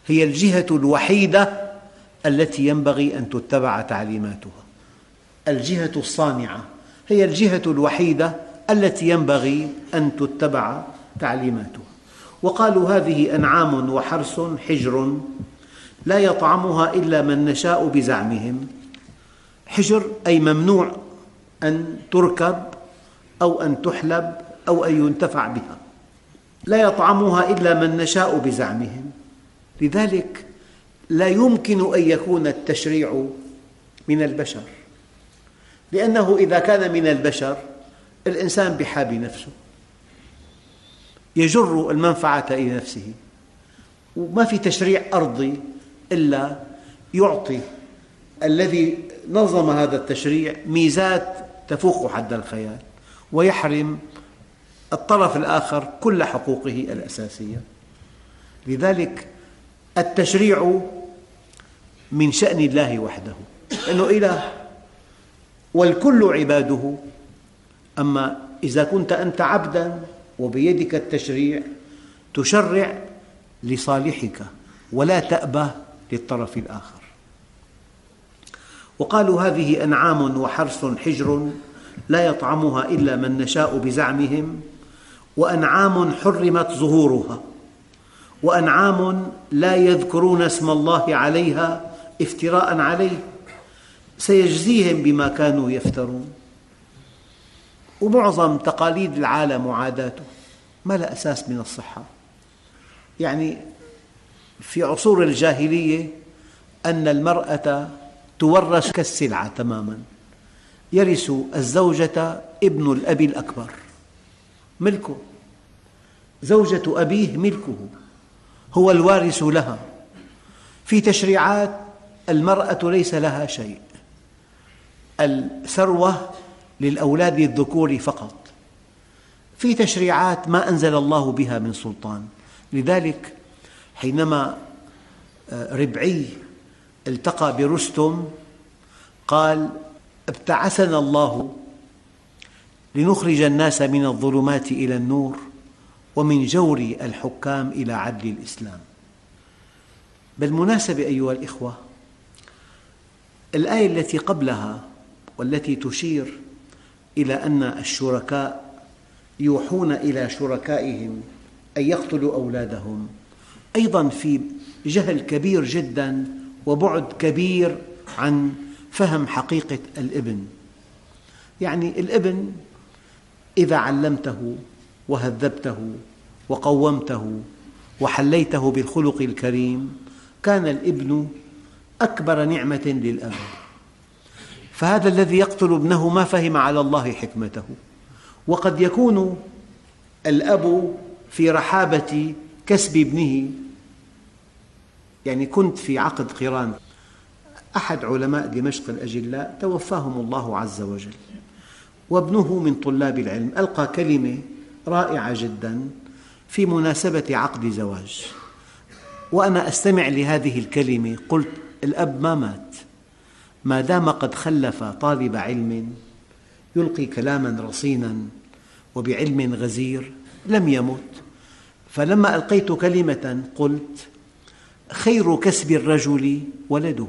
هي الجهة الوحيدة التي ينبغي أن تتبع تعليماتها. الجهة الصانعة هي الجهة الوحيدة التي ينبغي أن تتبع تعليماتها. وقالوا هذه أنعام وحرث حجر لا يطعمها إلا من نشاء بزعمهم. حجر أي ممنوع أن تركب أو أن تحلب أو أن ينتفع بها، لا يطعمها إلا من نشاء بزعمهم. لذلك لا يمكن أن يكون التشريع من البشر، لأنه إذا كان من البشر الإنسان بحاب نفسه، يجر المنفعة إلى نفسه، وما في تشريع أرضي إلا يعطي الذي نظم هذا التشريع ميزات تفوق حد الخيال، ويحرم الطرف الآخر كل حقوقه الأساسية. لذلك التشريع من شأن الله وحده، لأنه إله والكل عباده. أما إذا كنت أنت عبداً وبيدك التشريع، تشرع لصالحك ولا تأبه للطرف الآخر. وقالوا هذه أنعام وحرث حجر لا يطعمها إلا من نشاء بزعمهم، وأنعام حرمت ظهورها، وأنعام لا يذكرون اسم الله عليها افتراء عليه سيجزيهم بما كانوا يفترون. ومعظم تقاليد العالم وعاداته ما لها أساس من الصحة. يعني في عصور الجاهلية أن المرأة تورث كالسلعة تماماً، يرث الزوجة ابن الأب الأكبر، ملكه، زوجة أبيه ملكه، هو الوارث لها. في تشريعات المرأة ليس لها شيء، الثروة للأولاد الذكور فقط. في تشريعات ما أنزل الله بها من سلطان. لذلك حينما ربعي التقى برستم قال: ابتعثنا الله لنخرج الناس من الظلمات إلى النور ومن جور الحكام إلى عدل الإسلام. بالمناسبة أيها الإخوة، الآية التي قبلها والتي تشير إلى أن الشركاء يوحون إلى شركائهم أن يقتلوا أولادهم، أيضاً في جهل كبير جداً وبعد كبير عن فهم حقيقة الابن. يعني الابن إذا علمته وهذبته وقومته وحليته بالخلق الكريم كان الابن أكبر نعمة للأب. فهذا الذي يقتل ابنه ما فهم على الله حكمته. وقد يكون الأب في رحابة كسب ابنه. يعني كنت في عقد قران، أحد علماء دمشق الأجلاء توفاهم الله عز وجل، وابنه من طلاب العلم ألقى كلمة رائعة جداً في مناسبة عقد زواج، وأنا أستمع لهذه الكلمة قلت: الأب ما مات، ما دام قد خلف طالب علم يلقي كلاماً رصيناً وبعلم غزير لم يمت. فلما ألقيت كلمة قلت: خير كسب الرجل ولده،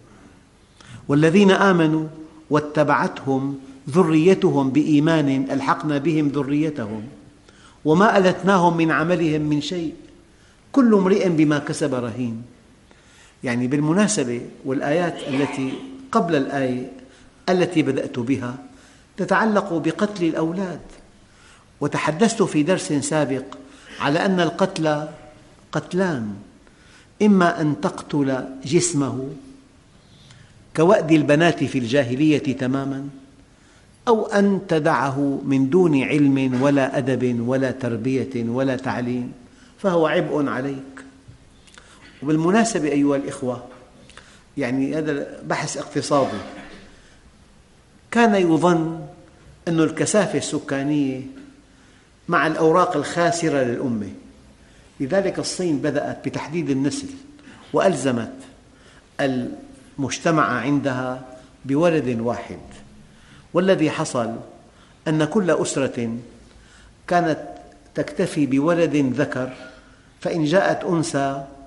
والذين آمنوا واتبعتهم ذريتهم بإيمان ألحقنا بهم ذريتهم وما ألتناهم من عملهم من شيء كل امرئ بما كسب رهين. يعني بالمناسبة، والآيات التي قبل الآية التي بدأت بها تتعلق بقتل الأولاد. وتحدثت في درس سابق على أن القتل قتلان: إما أن تقتل جسمه كوأد البنات في الجاهلية تماماً، أو أن تدعه من دون علم ولا أدب ولا تربية ولا تعليم، فهو عبء عليك. وبالمناسبة أيها الإخوة، يعني هذا بحث اقتصادي، كان يظن أن الكثافة السكانية مع الأوراق الخاسرة للأمة. لذلك الصين بدأت بتحديد النسل وألزمت المجتمع عندها بولد واحد، والذي حصل أن كل أسرة كانت تكتفي بولد ذكر، فإن جاءت أنثى